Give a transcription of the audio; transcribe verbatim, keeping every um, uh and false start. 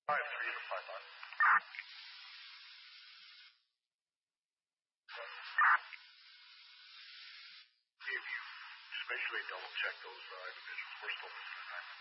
Five three to five five. If you especially double check those uh, individuals, we're still missing a diamond.